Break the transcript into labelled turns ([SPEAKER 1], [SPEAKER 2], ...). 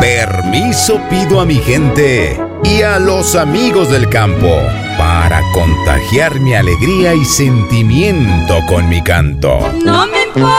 [SPEAKER 1] Permiso pido a mi gente y a los amigos del campo para contagiar mi alegría y sentimiento con mi canto.
[SPEAKER 2] No me importa